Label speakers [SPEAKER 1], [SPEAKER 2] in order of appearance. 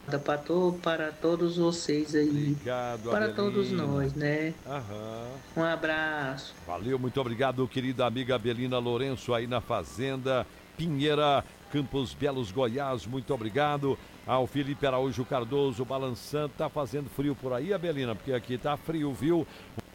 [SPEAKER 1] para todos vocês aí,
[SPEAKER 2] Obrigado,
[SPEAKER 1] para todos
[SPEAKER 2] Abelina.
[SPEAKER 1] nós, né?
[SPEAKER 2] Aham.
[SPEAKER 1] Um abraço.
[SPEAKER 2] Valeu, muito obrigado, querida amiga Abelina Lourenço, aí na Fazenda Pinheira, Campos Belos, Goiás. Muito obrigado ao Felipe Araújo Cardoso, balançando. Tá fazendo frio por aí, Abelina? Porque aqui tá frio, viu?